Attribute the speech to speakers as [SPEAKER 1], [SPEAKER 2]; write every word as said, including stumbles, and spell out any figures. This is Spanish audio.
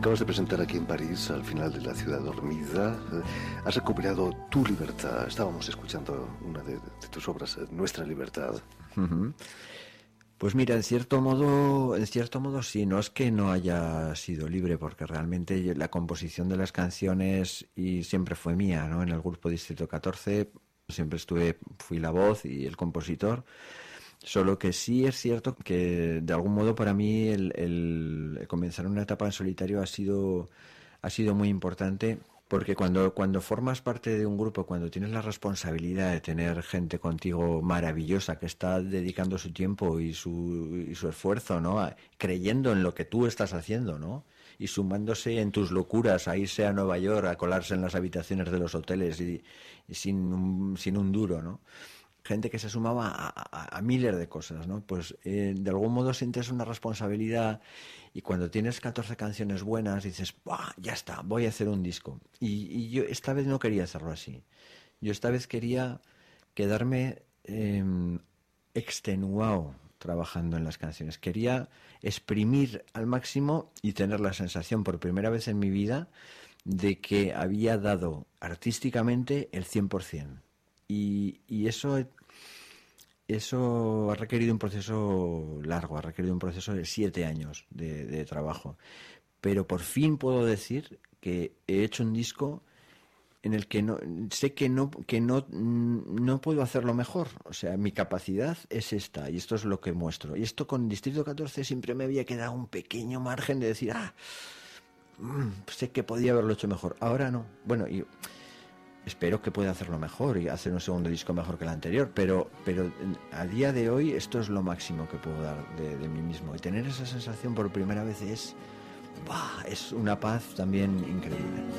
[SPEAKER 1] acabas de presentar aquí en París, al final de La ciudad dormida. Has recuperado tu libertad. Estábamos escuchando una de, de tus obras, Nuestra libertad.
[SPEAKER 2] Uh-huh. Pues mira, en cierto modo, en cierto modo sí, no es que no haya sido libre, porque realmente la composición de las canciones y siempre fue mía, ¿no? En el grupo Distrito catorce siempre estuve, fui la voz y el compositor. Solo que sí es cierto que de algún modo para mí el, el, el comenzar una etapa en solitario ha sido ha sido muy importante, porque cuando cuando formas parte de un grupo, cuando tienes la responsabilidad de tener gente contigo maravillosa que está dedicando su tiempo y su y su esfuerzo, ¿no? A, creyendo en lo que tú estás haciendo, ¿no? Y sumándose en tus locuras a irse a Nueva York a colarse en las habitaciones de los hoteles y, y sin un, sin un duro, ¿no? Gente que se sumaba a, a, a miles de cosas, ¿no? Pues eh, de algún modo sientes una responsabilidad, y cuando tienes catorce canciones buenas dices, ¡buah! Ya está, voy a hacer un disco. Y, y yo esta vez no quería hacerlo así. Yo esta vez quería quedarme eh, extenuado trabajando en las canciones. Quería exprimir al máximo y tener la sensación por primera vez en mi vida de que había dado artísticamente el cien por ciento. Y, y eso eso ha requerido un proceso largo, ha requerido un proceso de siete años de, de trabajo. Pero por fin puedo decir que he hecho un disco en el que no sé que no que no no puedo hacerlo mejor. O sea, mi capacidad es esta, y esto es lo que muestro. Y esto con Distrito catorce siempre me había quedado un pequeño margen de decir, ah, mmm, sé que podía haberlo hecho mejor. Ahora no. Bueno, y espero que pueda hacerlo mejor y hacer un segundo disco mejor que el anterior, pero pero a día de hoy esto es lo máximo que puedo dar de, de mí mismo, y tener esa sensación por primera vez es, ¡buah!, es una paz también increíble.